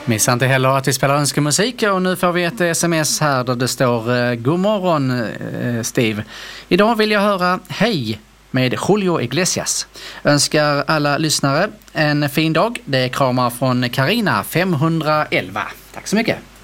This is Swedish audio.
Missa inte heller att vi spelar önskemusik, och nu får vi ett sms här där det står God morgon Steve. Idag vill jag höra Hej med Julio Iglesias. Önskar alla lyssnare en fin dag. Det är kramar från Carina 511. Tack så mycket.